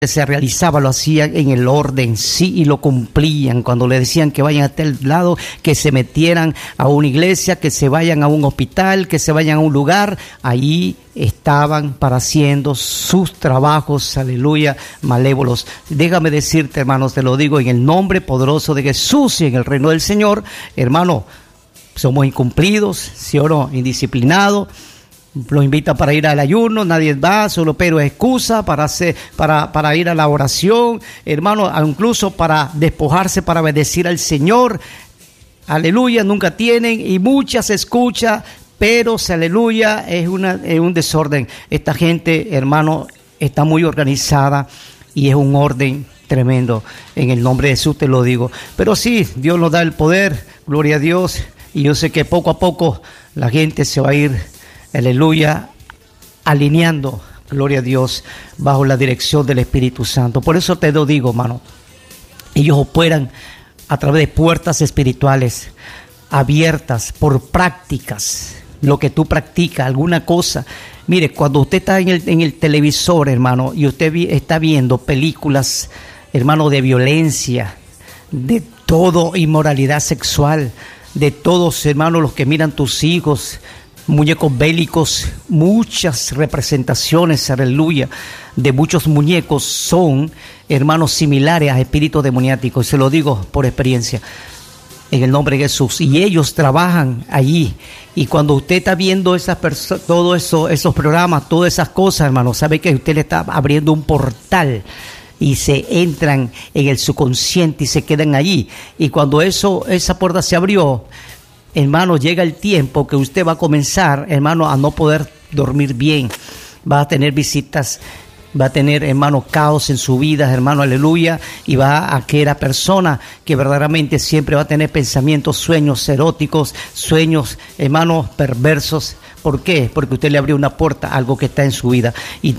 se realizaba, lo hacían en el orden, sí, y lo cumplían. Cuando le decían que vayan a tal lado, que se metieran a una iglesia, que se vayan a un hospital, que se vayan a un lugar, ahí estaban para haciendo sus trabajos, aleluya, malévolos. Déjame decirte, hermanos, te lo digo en el nombre poderoso de Jesús y en el reino del Señor, hermano, somos incumplidos, sí o no, indisciplinados. Los invitan para ir al ayuno, nadie va, solo pero es excusa para ir a la oración, hermano, incluso para despojarse, para bendecir al Señor, aleluya, nunca tienen y muchas escuchas, pero aleluya, es un desorden. Esta gente, hermano, está muy organizada y es un orden tremendo, en el nombre de Jesús te lo digo, pero sí, Dios nos da el poder, gloria a Dios, y yo sé que poco a poco la gente se va a ir, aleluya, alineando, gloria a Dios, bajo la dirección del Espíritu Santo. Por eso te lo digo, hermano, ellos operan a través de puertas espirituales abiertas por prácticas, lo que tú practicas, alguna cosa. Mire, cuando usted está en el televisor, hermano, y usted está viendo películas, hermano, de violencia, de todo, inmoralidad sexual, de todos, hermano, los que miran tus hijos, muñecos bélicos, muchas representaciones, aleluya, de muchos muñecos son, hermanos, similares a espíritus demoniáticos. Se lo digo por experiencia, en el nombre de Jesús. Y ellos trabajan allí. Y cuando usted está viendo todo eso, esos programas, todas esas cosas, hermano, sabe que usted le está abriendo un portal y se entran en el subconsciente y se quedan allí. Y cuando esa puerta se abrió, hermano, llega el tiempo que usted va a comenzar, hermano, a no poder dormir bien. Va a tener visitas, va a tener, hermano, caos en su vida, hermano, aleluya. Y va a que la persona que verdaderamente siempre va a tener pensamientos, sueños eróticos, sueños, hermano, perversos. ¿Por qué? Porque usted le abrió una puerta a algo que está en su vida. Y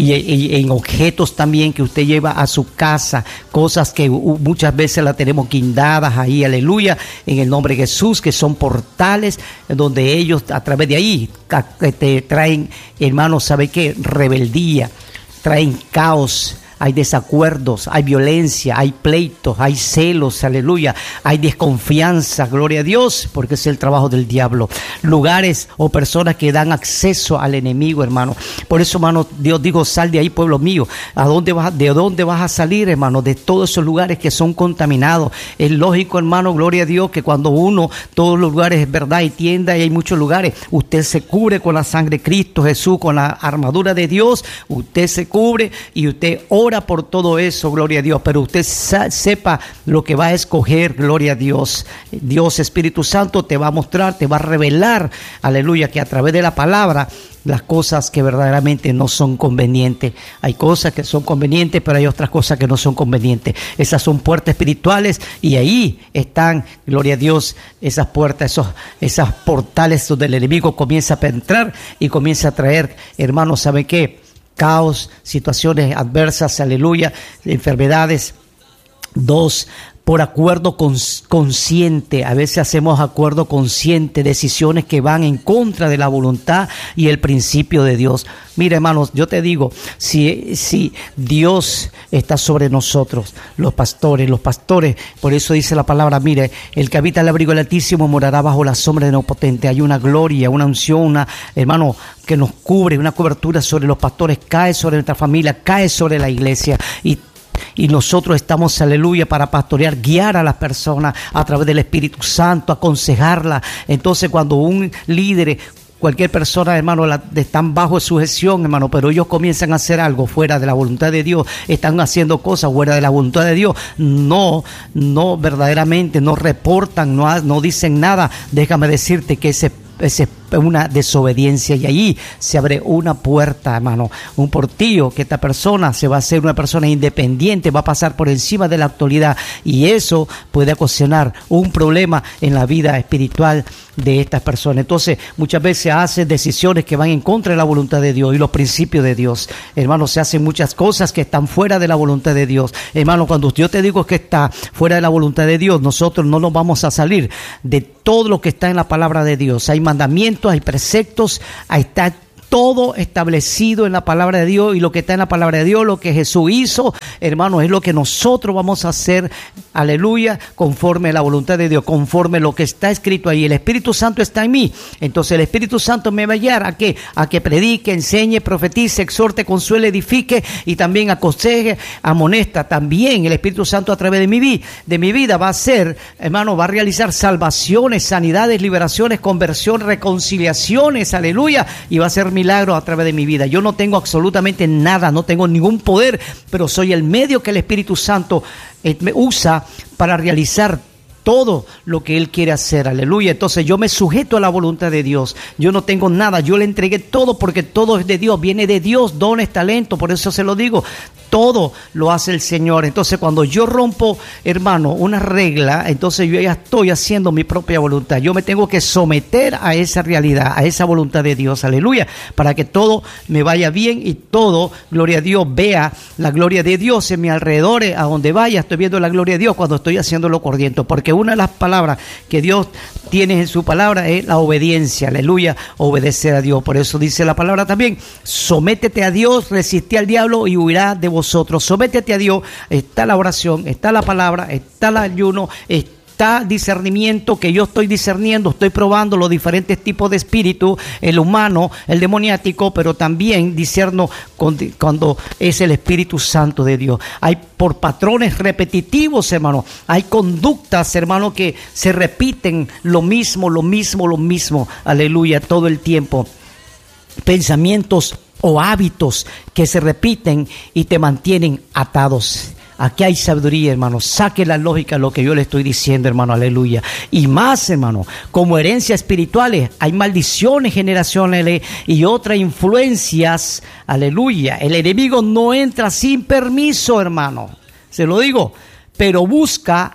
en objetos también que usted lleva a su casa, cosas que muchas veces las tenemos guindadas ahí, aleluya, en el nombre de Jesús, que son portales donde ellos a través de ahí te traen, hermanos, ¿sabe qué? Rebeldía, traen caos. Hay desacuerdos, hay violencia, hay pleitos, hay celos, aleluya, hay desconfianza, gloria a Dios, porque es el trabajo del diablo. Lugares o personas que dan acceso al enemigo, hermano. Por eso, hermano, Dios dijo, sal de ahí, pueblo mío. ¿De dónde vas a salir, hermano? De todos esos lugares que son contaminados. Es lógico, hermano, gloria a Dios, que cuando todos los lugares es verdad y tienda y hay muchos lugares, usted se cubre con la sangre de Cristo Jesús, con la armadura de Dios, usted se cubre y usted ora por todo eso, gloria a Dios, pero usted sepa lo que va a escoger, gloria a Dios. Dios Espíritu Santo te va a mostrar, te va a revelar, aleluya, que a través de la palabra, las cosas que verdaderamente no son convenientes. Hay cosas que son convenientes, pero hay otras cosas que no son convenientes. Esas son puertas espirituales y ahí están, gloria a Dios, esas puertas, esas portales donde el enemigo comienza a penetrar y comienza a traer, hermanos, ¿sabe qué? Caos, situaciones adversas, aleluya, enfermedades. 2, por acuerdo consciente. A veces hacemos acuerdo consciente, decisiones que van en contra de la voluntad y el principio de Dios. Mira, hermanos, yo te digo, si Dios está sobre nosotros, los pastores, por eso dice la palabra, mire, el que habita el abrigo del Altísimo morará bajo la sombra del Omnipotente. Hay una gloria, una unción, hermano, que nos cubre, una cobertura sobre los pastores, cae sobre nuestra familia, cae sobre la iglesia y nosotros estamos, aleluya, para pastorear, guiar a las personas a través del Espíritu Santo, aconsejarla. Entonces, cuando un líder, cualquier persona, hermano, están bajo sujeción, hermano, pero ellos comienzan a hacer algo fuera de la voluntad de Dios, están haciendo cosas fuera de la voluntad de Dios, no verdaderamente, no reportan, no dicen nada. Déjame decirte que ese una desobediencia y allí se abre una puerta, hermano, un portillo, que esta persona se va a hacer una persona independiente, va a pasar por encima de la autoridad y eso puede ocasionar un problema en la vida espiritual de estas personas. Entonces muchas veces hacen decisiones que van en contra de la voluntad de Dios y los principios de Dios. Hermano, se hacen muchas cosas que están fuera de la voluntad de Dios. Hermano, cuando yo te digo que está fuera de la voluntad de Dios, nosotros no nos vamos a salir de todo lo que está en la palabra de Dios. Hay mandamientos, hay preceptos, está todo establecido en la palabra de Dios, y lo que está en la palabra de Dios, lo que Jesús hizo, hermano, es lo que nosotros vamos a hacer, aleluya, conforme a la voluntad de Dios, conforme a lo que está escrito ahí. El Espíritu Santo está en mí, entonces el Espíritu Santo me va a guiar ¿a qué? A que predique, enseñe, profetice, exhorte, consuele, edifique y también aconseje, amonesta. También el Espíritu Santo a través de mi vida va a hacer, hermano, va a realizar salvaciones, sanidades, liberaciones, conversión, reconciliaciones, aleluya, y va a hacer milagros a través de mi vida. Yo no tengo absolutamente nada, no tengo ningún poder, pero soy el medio que el Espíritu Santo me usa para realizar todo lo que Él quiere hacer, aleluya. Entonces yo me sujeto a la voluntad de Dios. Yo no tengo nada, yo le entregué todo porque todo es de Dios, viene de Dios, dones, talento, por eso se lo digo. Todo lo hace el Señor. Entonces cuando yo rompo, hermano, una regla, entonces yo ya estoy haciendo mi propia voluntad. Yo me tengo que someter a esa realidad, a esa voluntad de Dios, aleluya, para que todo me vaya bien y todo, gloria a Dios, vea la gloria de Dios en mi alrededor, a donde vaya, estoy viendo la gloria de Dios cuando estoy haciendo lo corriente, porque una de las palabras que Dios tiene en su palabra es la obediencia, aleluya, obedecer a Dios. Por eso dice la palabra también, sométete a Dios, resistí al diablo y huirá de vosotros. Sométete a Dios, está la oración, está la palabra, está el ayuno, está discernimiento, que yo estoy discerniendo, estoy probando los diferentes tipos de espíritu, el humano, el demoniático, pero también discerno cuando es el Espíritu Santo de Dios. Hay por patrones repetitivos, hermano, hay conductas, hermano, que se repiten lo mismo, aleluya, todo el tiempo. Pensamientos o hábitos que se repiten y te mantienen atados. Aquí hay sabiduría, hermano. Saque la lógica de lo que yo le estoy diciendo, hermano. Aleluya. Y más, hermano, como herencia espirituales, hay maldiciones generacionales y otras influencias. Aleluya. El enemigo no entra sin permiso, hermano. Se lo digo. Pero busca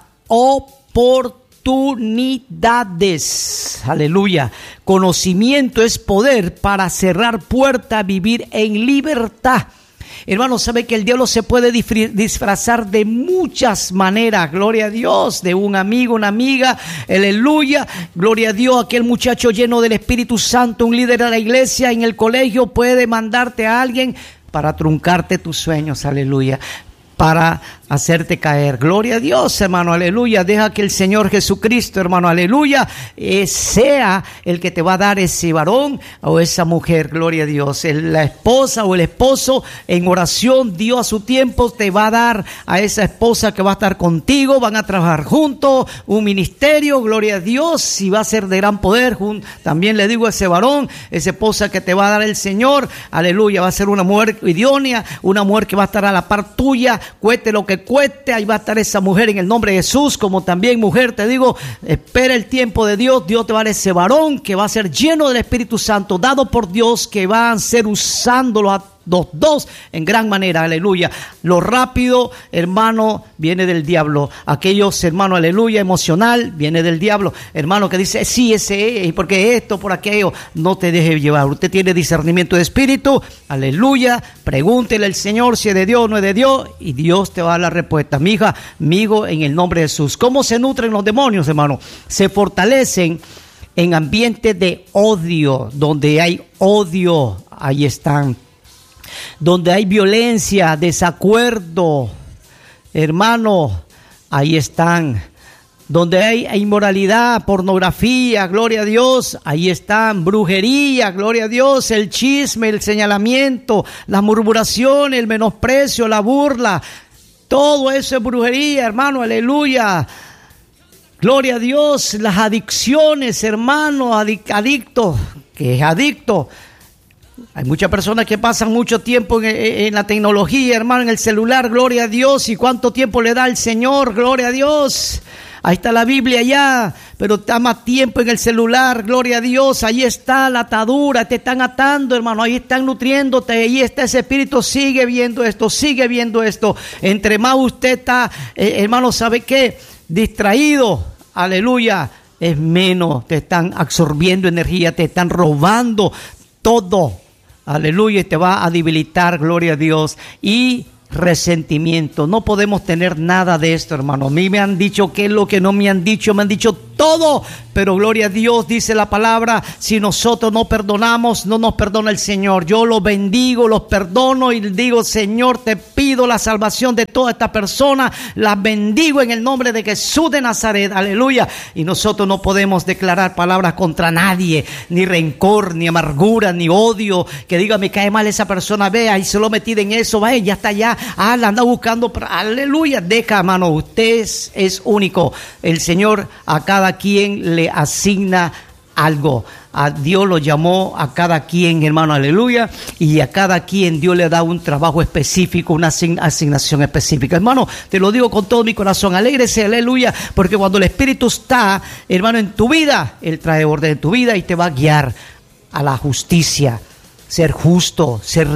oportunidades. Aleluya. Conocimiento es poder para cerrar puertas, vivir en libertad. Hermano, sabe que el diablo se puede disfrazar de muchas maneras. Gloria a Dios, de un amigo, una amiga, aleluya. Gloria a Dios, aquel muchacho lleno del Espíritu Santo, un líder de la iglesia, en el colegio, puede mandarte a alguien para truncarte tus sueños, aleluya, para hacerte caer. Gloria a Dios, hermano, aleluya. Deja que el Señor Jesucristo, hermano, aleluya, sea el que te va a dar ese varón o esa mujer. Gloria a Dios. La esposa o el esposo en oración, Dios a su tiempo te va a dar a esa esposa que va a estar contigo. Van a trabajar juntos, un ministerio, gloria a Dios, y va a ser de gran poder. También le digo a ese varón, esa esposa que te va a dar el Señor, aleluya, va a ser una mujer idónea, una mujer que va a estar a la par tuya, cueste lo que cueste, ahí va a estar esa mujer en el nombre de Jesús. Como también, mujer, te digo, espera el tiempo de Dios. Dios te va a dar ese varón que va a ser lleno del Espíritu Santo, dado por Dios, que va a ser usándolo a los dos en gran manera, aleluya. Lo rápido, hermano, viene del diablo. Aquellos, hermano, aleluya, emocional, viene del diablo. Hermano que dice, sí, ese es, porque esto, por aquello, no te deje llevar. Usted tiene discernimiento de espíritu, aleluya. Pregúntele al Señor si es de Dios o no es de Dios, y Dios te va a dar la respuesta. Mi hija, amigo, en el nombre de Jesús. ¿Cómo se nutren los demonios, hermano? Se fortalecen en ambientes de odio. Donde hay odio, ahí están. Donde hay violencia, desacuerdo, hermano, ahí están. Donde hay inmoralidad, pornografía, gloria a Dios, ahí están. Brujería, gloria a Dios, el chisme, el señalamiento, la murmuración, el menosprecio, la burla, todo eso es brujería, hermano, aleluya. Gloria a Dios, las adicciones, hermano, adicto, que es adicto. Hay muchas personas que pasan mucho tiempo en la tecnología, hermano, en el celular, gloria a Dios. ¿Y cuánto tiempo le da el Señor? Gloria a Dios. Ahí está la Biblia ya, pero está más tiempo en el celular, gloria a Dios. Ahí está la atadura, te están atando, hermano, ahí están nutriéndote, ahí está ese espíritu, sigue viendo esto, sigue viendo esto. Entre más usted está, hermano, ¿sabe qué? Distraído, aleluya, es menos, te están absorbiendo energía, te están robando todo. Aleluya, y te va a debilitar, gloria a Dios. Y resentimiento. No podemos tener nada de esto, hermano. A mí me han dicho qué es lo que no me han dicho todo. Pero gloria a Dios, dice la palabra, si nosotros no perdonamos, no nos perdona el Señor. Yo los bendigo, los perdono y digo, Señor, te pido la salvación de toda esta persona. Las bendigo en el nombre de Jesús de Nazaret. Aleluya. Y nosotros no podemos declarar palabras contra nadie, ni rencor, ni amargura, ni odio. Que diga, me cae mal esa persona, vea, y se lo metí en eso, vaya, ya está allá. La anda buscando. Aleluya. Deja, hermano, usted es único. El Señor a cada quien le asigna algo. A Dios lo llamó a cada quien, hermano, aleluya, y a cada quien Dios le da un trabajo específico, una asignación específica. Hermano, te lo digo con todo mi corazón, alégrese, aleluya, porque cuando el Espíritu está, hermano, en tu vida, Él trae orden en tu vida y te va a guiar a la justicia, ser justo, ser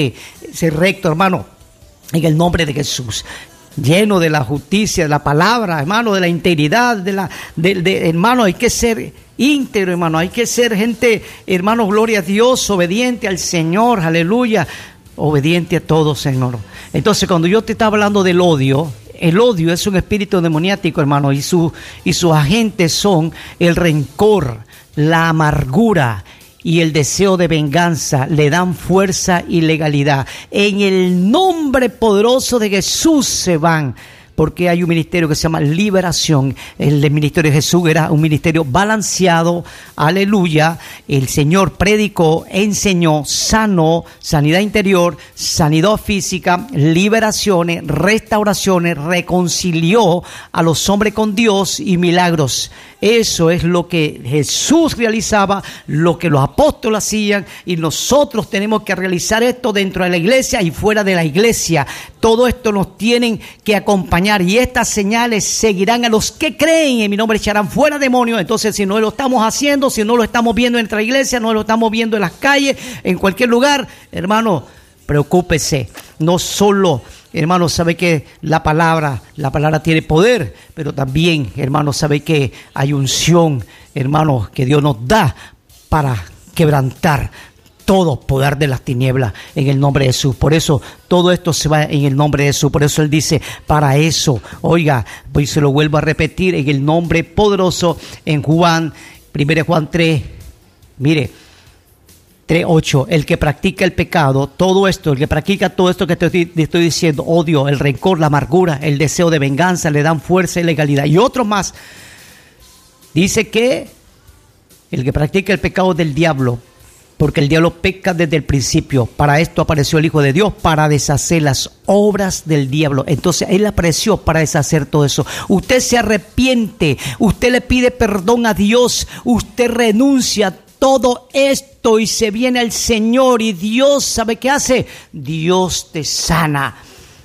recto, hermano, en el nombre de Jesús. Lleno de la justicia, de la palabra, hermano, de la integridad, hermano, hay que ser íntegro, hermano, hay que ser gente, hermano, gloria a Dios, obediente al Señor, aleluya, obediente a todo, Señor. Entonces, cuando yo te estaba hablando del odio, el odio es un espíritu demoníaco, hermano, y sus agentes son el rencor, la amargura y el deseo de venganza. Le dan fuerza y legalidad. En el nombre poderoso de Jesús se van. Porque hay un ministerio que se llama liberación. El ministerio de Jesús era un ministerio balanceado. Aleluya. El Señor predicó, enseñó, sanó, sanidad interior, sanidad física, liberaciones, restauraciones, reconcilió a los hombres con Dios y milagros. Eso es lo que Jesús realizaba, lo que los apóstoles hacían, y nosotros tenemos que realizar esto dentro de la iglesia y fuera de la iglesia. Todo esto nos tienen que acompañar, y estas señales seguirán a los que creen. En mi nombre echarán fuera demonios. Entonces, si no lo estamos haciendo, si no lo estamos viendo en nuestra iglesia, no lo estamos viendo en las calles, en cualquier lugar, hermano, preocúpese. No solo, hermano, sabe que la palabra tiene poder, pero también, hermano, sabe que hay unción, hermano, que Dios nos da para quebrantar todo poder de las tinieblas en el nombre de Jesús. Por eso todo esto se va en el nombre de Jesús. Por eso Él dice, para eso, oiga, pues se lo vuelvo a repetir, en el nombre poderoso, en Juan, 1 Juan 3, mire, 3:8, el que practica el pecado, todo esto, el que practica todo esto que te estoy diciendo, odio, el rencor, la amargura, el deseo de venganza, le dan fuerza y legalidad. Y otro más, dice que el que practica el pecado del diablo, porque el diablo peca desde el principio. Para esto apareció el Hijo de Dios, para deshacer las obras del diablo. Entonces Él apareció para deshacer todo eso. Usted se arrepiente, usted le pide perdón a Dios, usted renuncia a todo esto y se viene al Señor, y Dios, ¿sabe qué hace? Dios te sana,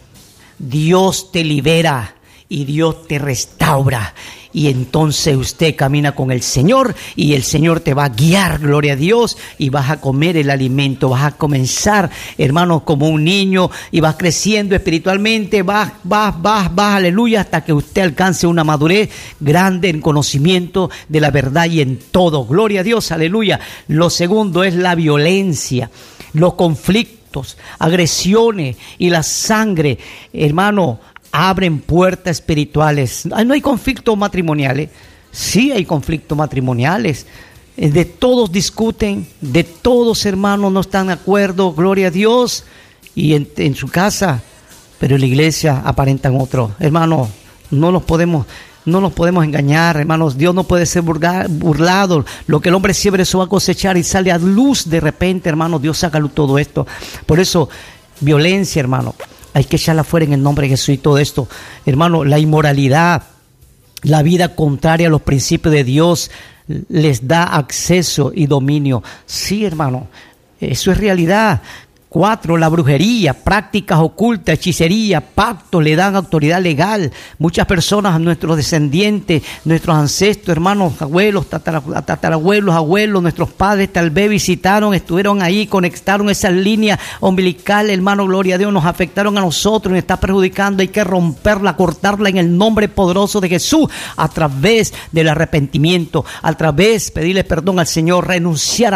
Dios te libera y Dios te restaura. Y entonces usted camina con el Señor y el Señor te va a guiar, gloria a Dios, y vas a comer el alimento, vas a comenzar, hermano, como un niño, y vas creciendo espiritualmente, vas, aleluya, hasta que usted alcance una madurez grande en conocimiento de la verdad y en todo, gloria a Dios, aleluya. Lo segundo es la violencia, los conflictos, agresiones y la sangre, hermano, abren puertas espirituales. No hay conflictos matrimoniales. Sí hay conflictos matrimoniales. De todos discuten, de todos, hermanos, no están de acuerdo, gloria a Dios, y en su casa, pero en la iglesia aparentan otro. Hermano, no nos podemos engañar, hermanos. Dios no puede ser burlado. Lo que el hombre siembra, eso va a cosechar, y sale a luz de repente, hermano. Dios saca todo esto. Por eso, violencia, hermano, hay que echarla fuera en el nombre de Jesús. Y todo esto, hermano, la inmoralidad, la vida contraria a los principios de Dios, les da acceso y dominio. Sí, hermano, eso es realidad. 4, la brujería, prácticas ocultas, hechicería, pactos, le dan autoridad legal. Muchas personas, nuestros descendientes, nuestros ancestros, hermanos, abuelos, tatarabuelos, abuelos, nuestros padres tal vez visitaron, estuvieron ahí, conectaron esa línea umbilical, hermano, gloria a Dios, nos afectaron a nosotros, nos está perjudicando. Hay que romperla, cortarla en el nombre poderoso de Jesús, a través del arrepentimiento, a través de pedirle perdón al Señor, renunciar a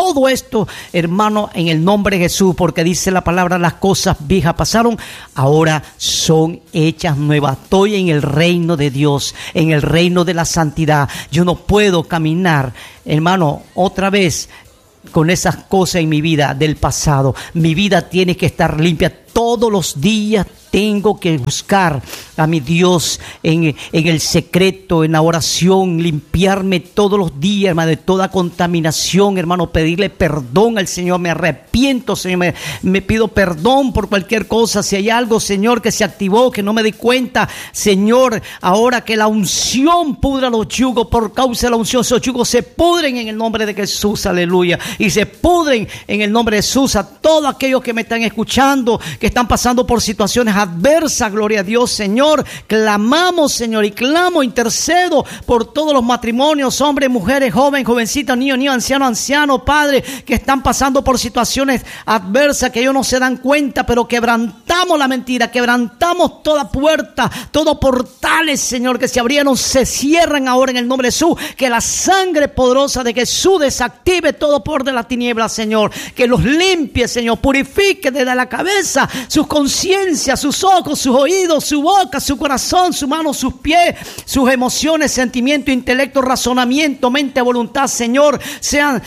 todo esto, hermano, en el nombre de Jesús, porque dice la palabra, las cosas viejas pasaron, ahora son hechas nuevas. Estoy en el reino de Dios, en el reino de la santidad. Yo no puedo caminar, hermano, otra vez con esas cosas en mi vida del pasado. Mi vida tiene que estar limpia. Todos los días tengo que buscar a mi Dios en el secreto, en la oración, limpiarme todos los días, hermano, de toda contaminación, hermano, pedirle perdón al Señor. Me arrepiento, Señor, me pido perdón por cualquier cosa. Si hay algo, Señor, que se activó, que no me di cuenta, Señor, ahora que la unción pudra los yugos, por causa de la unción, esos yugos se pudren en el nombre de Jesús, aleluya, y se pudren en el nombre de Jesús. A todos aquellos que me están escuchando, que están pasando por situaciones adversas, gloria a Dios, Señor, clamamos, Señor, y clamo, intercedo por todos los matrimonios, hombres, mujeres, jóvenes, jovencitas, niños, ancianos, padres, que están pasando por situaciones adversas, que ellos no se dan cuenta, pero quebrantamos la mentira, quebrantamos toda puerta, todos portales, Señor, que se abrieron, se cierran ahora en el nombre de Jesús, que la sangre poderosa de Jesús desactive todo poder de la tiniebla, Señor, que los limpie, Señor, purifique desde la cabeza, sus conciencias, sus ojos, sus oídos, su boca, su corazón, su mano, sus pies, sus emociones, sentimiento, intelecto, razonamiento, mente, voluntad, Señor, sean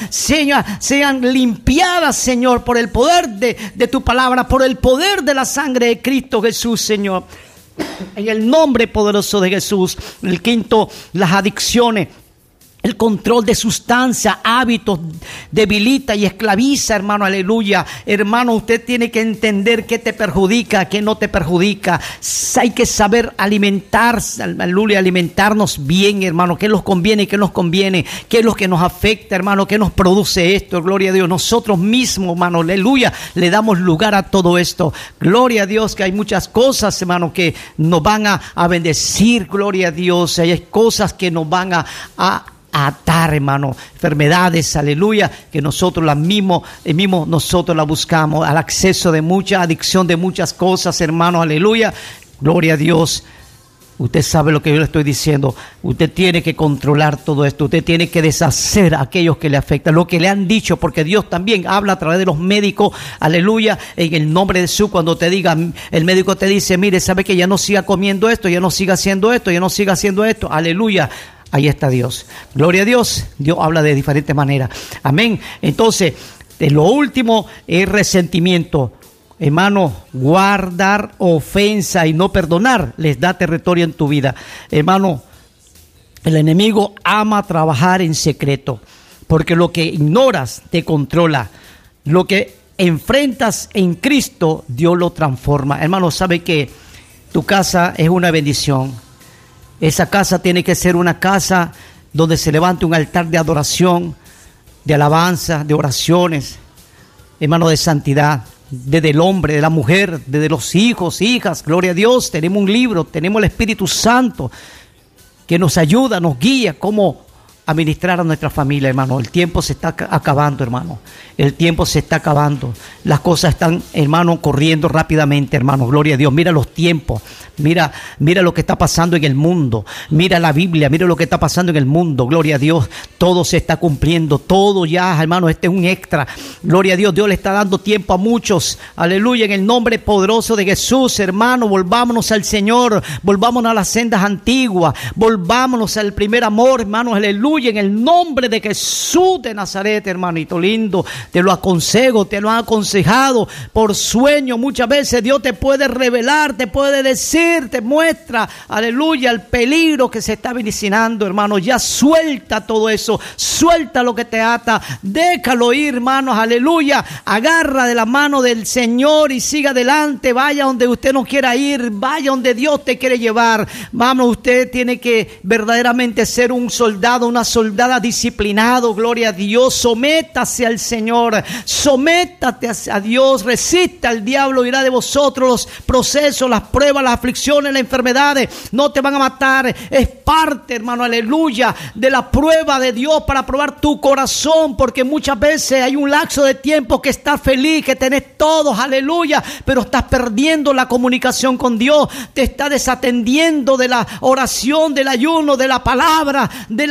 limpiadas, Señor, por el poder de tu palabra, por el poder de la sangre de Cristo Jesús, Señor. En el nombre poderoso de Jesús. El quinto, las adicciones. El control de sustancias, hábitos, debilita y esclaviza, hermano, aleluya. Hermano, usted tiene que entender qué te perjudica, qué no te perjudica. Hay que saber alimentarse, aleluya, alimentarnos bien, hermano. ¿Qué nos conviene y qué nos conviene? ¿Qué es lo que nos afecta, hermano? ¿Qué nos produce esto? Gloria a Dios. Nosotros mismos, hermano, aleluya, le damos lugar a todo esto. Gloria a Dios, que hay muchas cosas, hermano, que nos van a bendecir, gloria a Dios. Hay cosas que nos van a atar, hermano, enfermedades, aleluya, que nosotros las mismos nosotros las buscamos, al acceso de mucha adicción de muchas cosas, hermano, aleluya, gloria a Dios. Usted sabe lo que yo le estoy diciendo. Usted tiene que controlar todo esto. Usted tiene que deshacer a aquellos que le afectan, lo que le han dicho, porque Dios también habla a través de los médicos, aleluya, en el nombre de Jesús. Cuando te diga, el médico te dice, mire, sabe que ya no siga comiendo esto, ya no siga haciendo esto, ya no siga haciendo esto, aleluya. Ahí está Dios. Gloria a Dios. Dios habla de diferentes maneras. Amén. Entonces, lo último es resentimiento. Hermano, guardar ofensa y no perdonar les da territorio en tu vida. Hermano, el enemigo ama trabajar en secreto, porque lo que ignoras te controla. Lo que enfrentas en Cristo, Dios lo transforma. Hermano, sabe que tu casa es una bendición. Esa casa tiene que ser una casa donde se levante un altar de adoración, de alabanza, de oraciones, hermano, de santidad, desde el hombre, de la mujer, desde los hijos, hijas, gloria a Dios. Tenemos un libro, tenemos el Espíritu Santo que nos ayuda, nos guía cómo administrar a nuestra familia, hermano. El tiempo se está acabando, hermano. El tiempo se está acabando. Las cosas están, hermano, corriendo rápidamente, hermano. Gloria a Dios. Mira los tiempos. Mira lo que está pasando en el mundo. Mira la Biblia. Mira lo que está pasando en el mundo. Gloria a Dios. Todo se está cumpliendo. Todo ya, hermano. Este es un extra. Gloria a Dios. Dios le está dando tiempo a muchos. Aleluya. En el nombre poderoso de Jesús, hermano. Volvámonos al Señor. Volvámonos a las sendas antiguas. Volvámonos al primer amor, hermano. Aleluya. En el nombre de Jesús de Nazaret, hermanito lindo, te lo aconsejo, te lo han aconsejado por sueño. Muchas veces Dios te puede revelar, te puede decir, te muestra, aleluya, el peligro que se está viciando, hermano. Ya suelta todo eso, suelta lo que te ata, déjalo ir, hermanos, aleluya. Agarra de la mano del Señor y siga adelante. Vaya donde usted no quiera ir, vaya donde Dios te quiere llevar. Vamos, usted tiene que verdaderamente ser un soldado, una soldada disciplinado, gloria a Dios. Sométase al Señor, sométate a Dios, resista al diablo, irá de vosotros. Los procesos, las pruebas, las aflicciones, las enfermedades no te van a matar. Es parte, hermano, aleluya, de la prueba de Dios para probar tu corazón, porque muchas veces hay un lapso de tiempo que estás feliz, que tenés todos, aleluya, pero estás perdiendo la comunicación con Dios, te está desatendiendo de la oración, del ayuno, de la palabra, de la ida al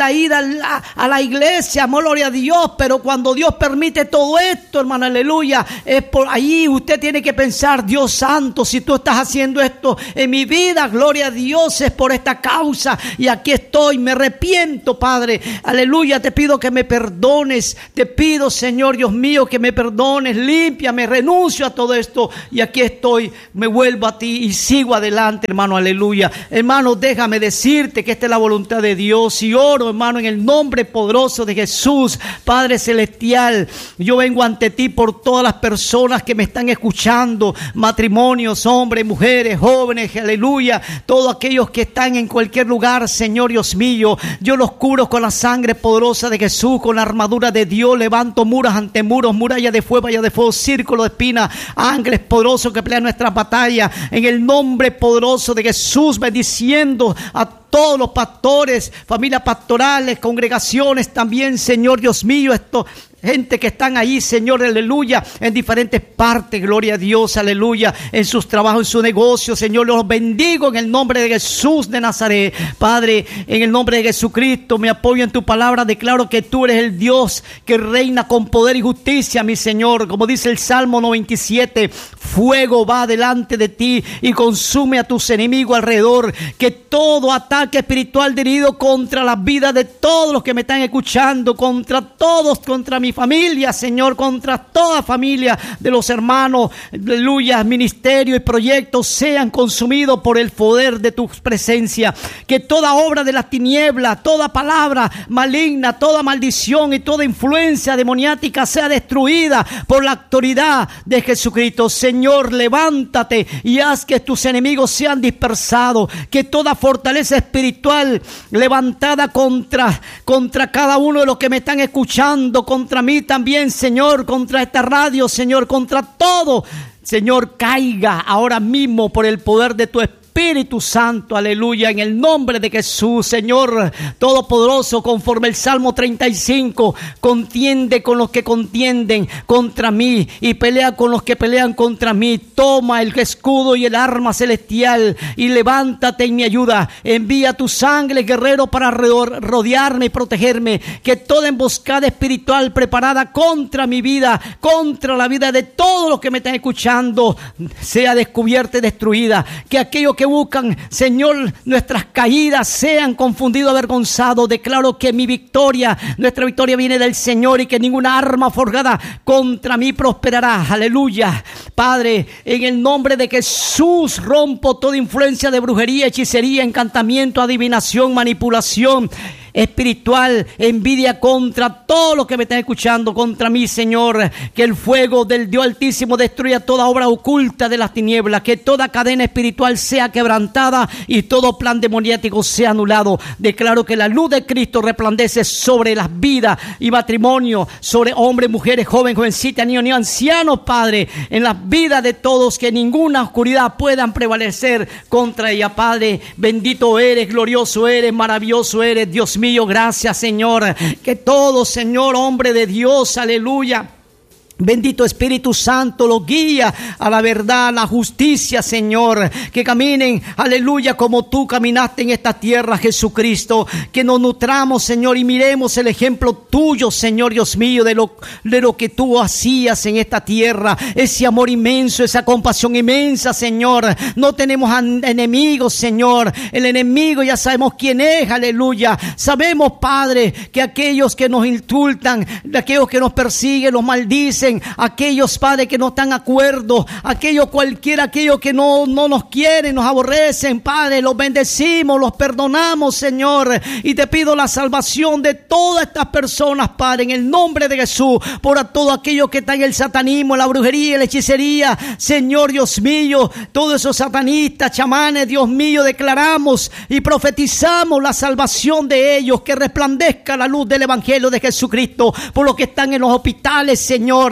a la iglesia, gloria a Dios, pero cuando Dios permite todo esto, hermano, aleluya, es por ahí usted tiene que pensar, Dios santo, si tú estás haciendo esto en mi vida, gloria a Dios, es por esta causa, y aquí estoy, me arrepiento, Padre, aleluya, te pido que me perdones, te pido, Señor Dios mío, que me perdones, límpiame, renuncio a todo esto, y aquí estoy, me vuelvo a ti y sigo adelante, hermano, aleluya. Hermano, déjame decirte que esta es la voluntad de Dios, y oro, hermano, en el nombre poderoso de Jesús, Padre celestial, yo vengo ante ti por todas las personas que me están escuchando, matrimonios, hombres, mujeres, jóvenes, aleluya, todos aquellos que están en cualquier lugar, Señor Dios mío, yo los cubro con la sangre poderosa de Jesús, con la armadura de Dios, levanto muros ante muros, muralla de fuego, círculo de espinas, ángeles poderosos que pelean nuestra batalla, en el nombre poderoso de Jesús, bendiciendo a todos los pastores, familias pastorales, congregaciones también, Señor Dios mío, gente que están ahí, Señor, aleluya, en diferentes partes, gloria a Dios, aleluya, en sus trabajos, en su negocio, Señor, los bendigo en el nombre de Jesús de Nazaret, Padre, en el nombre de Jesucristo, me apoyo en tu palabra, declaro que tú eres el Dios que reina con poder y justicia, mi Señor, como dice el Salmo 97, fuego va delante de ti y consume a tus enemigos alrededor, que todo ataque espiritual dirigido contra la vida de todos los que me están escuchando, contra todos, contra mi familia, Señor, contra toda familia de los hermanos, aleluya, ministerio y proyectos sean consumidos por el poder de tu presencia, que toda obra de las tinieblas, toda palabra maligna, toda maldición y toda influencia demoníaca sea destruida por la autoridad de Jesucristo. Señor, levántate y haz que tus enemigos sean dispersados, que toda fortaleza espiritual levantada contra cada uno de los que me están escuchando, contra mí también, Señor, contra esta radio, Señor, contra todo, Señor, caiga ahora mismo por el poder de tu Espíritu Santo, aleluya, en el nombre de Jesús, Señor Todopoderoso, conforme el Salmo 35, contiende con los que contienden contra mí y pelea con los que pelean contra mí. Toma el escudo y el arma celestial y levántate en mi ayuda. Envía tus ángeles guerreros para rodearme y protegerme. Que toda emboscada espiritual preparada contra mi vida, contra la vida de todos los que me están escuchando, sea descubierta y destruida. Que aquellos que buscan, Señor, nuestras caídas sean confundidos, avergonzados. Declaro que nuestra victoria viene del Señor y que ninguna arma forjada contra mí prosperará. Aleluya. Padre, en el nombre de Jesús rompo toda influencia de brujería, hechicería, encantamiento, adivinación, manipulación espiritual, envidia contra todos los que me están escuchando, contra mí, Señor. Que el fuego del Dios Altísimo destruya toda obra oculta de las tinieblas, que toda cadena espiritual sea quebrantada y todo plan demoníaco sea anulado. Declaro que la luz de Cristo resplandece sobre las vidas y matrimonio, sobre hombres, mujeres, jóvenes, jovencitas, niños, ancianos, Padre, en las vidas de todos, que ninguna oscuridad puedan prevalecer contra ella, Padre. Bendito eres, glorioso eres, maravilloso eres, Dios mío. Gracias, Señor, que todo, Señor, hombre de Dios, aleluya, bendito Espíritu Santo, lo guía a la verdad, a la justicia, Señor. Que caminen, aleluya, como tú caminaste en esta tierra, Jesucristo. Que nos nutramos, Señor, y miremos el ejemplo tuyo, Señor Dios mío, de lo que tú hacías en esta tierra. Ese amor inmenso, esa compasión inmensa, Señor. No tenemos enemigos, Señor. El enemigo ya sabemos quién es, aleluya. Sabemos, Padre, que aquellos que nos insultan, aquellos que nos persiguen, nos maldicen, aquellos, Padre, que no están de acuerdo, aquellos que no nos quieren, nos aborrecen, Padre, los bendecimos, los perdonamos, Señor, y te pido la salvación de todas estas personas, Padre, en el nombre de Jesús, por todo aquello que está en el satanismo, la brujería, la hechicería, Señor Dios mío, todos esos satanistas, chamanes, Dios mío, declaramos y profetizamos la salvación de ellos, que resplandezca la luz del Evangelio de Jesucristo, por los que están en los hospitales, Señor,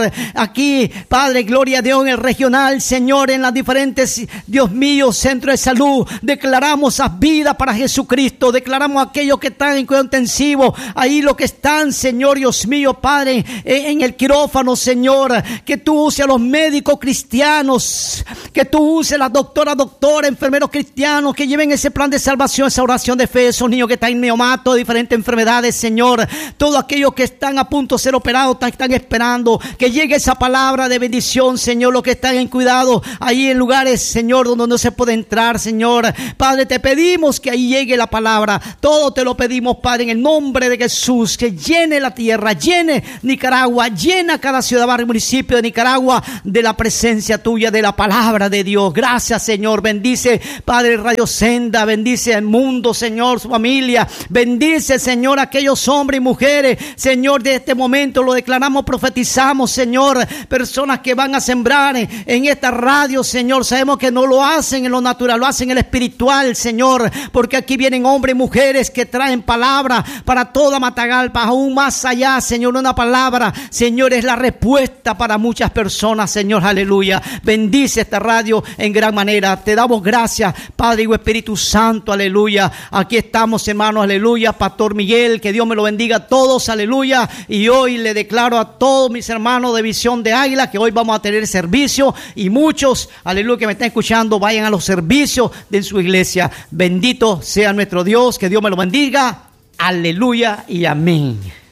Señor, aquí, Padre, gloria a Dios, en el regional, Señor, en las diferentes, Dios mío, centros de salud, declaramos a vida para Jesucristo, declaramos a aquellos que están en cuidado intensivo, ahí los que están, Señor, Dios mío, Padre, en el quirófano, Señor, que tú uses a los médicos cristianos, que tú uses a las doctoras, enfermeros cristianos, que lleven ese plan de salvación, esa oración de fe, esos niños que están en neonato, de diferentes enfermedades, Señor, todos aquellos que están a punto de ser operados, están esperando que llegue esa palabra de bendición, Señor, los que están en cuidado, ahí en lugares, Señor, donde no se puede entrar, Señor, Padre, te pedimos que ahí llegue la palabra, todo te lo pedimos, Padre, en el nombre de Jesús, que llene la tierra, llene Nicaragua, llena cada ciudad, barrio, municipio de Nicaragua de la presencia tuya, de la palabra de Dios. Gracias, Señor. Bendice, Padre, Radio Senda, bendice al mundo, Señor, su familia, bendice, Señor, aquellos hombres y mujeres, Señor, de este momento lo declaramos, profetizamos, Señor, personas que van a sembrar en esta radio, Señor, sabemos que no lo hacen en lo natural, lo hacen en lo espiritual, Señor, porque aquí vienen hombres y mujeres que traen palabra para toda Matagalpa, aún más allá, Señor, una palabra, Señor, es la respuesta para muchas personas, Señor, aleluya. Bendice esta radio en gran manera, te damos gracias, Padre y Espíritu Santo, aleluya. Aquí estamos, hermanos, aleluya. Pastor Miguel, que Dios me lo bendiga a todos, aleluya. Y hoy le declaro a todos mis hermanos de Visión de Águila que hoy vamos a tener servicio, y muchos, aleluya, que me están escuchando, vayan a los servicios de su iglesia. Bendito sea nuestro Dios, que Dios me lo bendiga, aleluya y amén.